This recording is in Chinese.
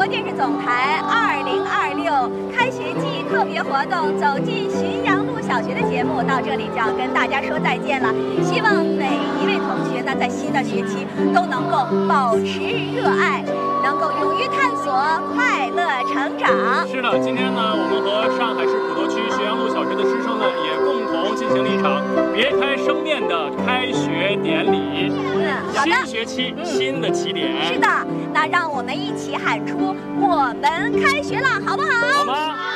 国电视总台2026开学季特别活动走进浔阳路小学的节目到这里就要跟大家说再见了。希望每一位同学呢，在新的学期都能够保持热爱，能够勇于探索，快乐成长。 是的，今天呢，我们和上海市普陀区浔阳路小学的师生呢，也共同进行了一场别开生面的开学典礼。 好的， 新学期新的起点。 是的，那让我们一起喊出“我们开学了”，好不好？ 好吗？